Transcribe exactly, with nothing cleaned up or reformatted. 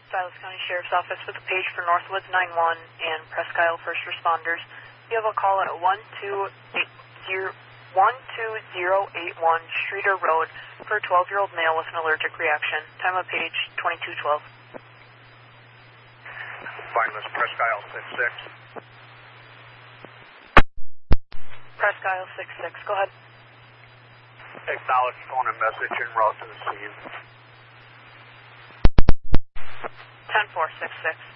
Silas County Sheriff's Office with a page for Northwoods nine one and Presque Isle First Responders. You have a call at one two zero eight one Streeter Road for a twelve-year-old male with an allergic reaction. Time of page twenty-two twelve. Finalist Presque Isle six six. Presque Isle six six, go ahead. Acknowledge phone and message en route to the scene. ten four six six.